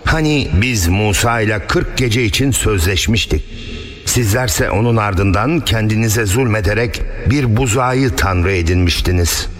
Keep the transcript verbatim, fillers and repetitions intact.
Hani biz Musa ile kırk gece için sözleşmiştik. Sizlerse onun ardından kendinize zulmederek bir buzağı tanrı edinmiştiniz.